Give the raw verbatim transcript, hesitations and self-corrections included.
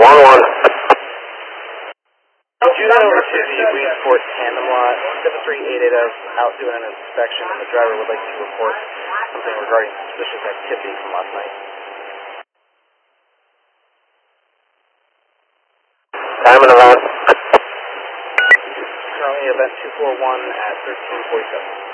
one one. Could you head over to the Williamsport tandem lot, seven three eight eight S, out doing an inspection, and the driver would like to report something regarding suspicious activity from last night. Time and event. Currently event two four one at thirteen forty-seven.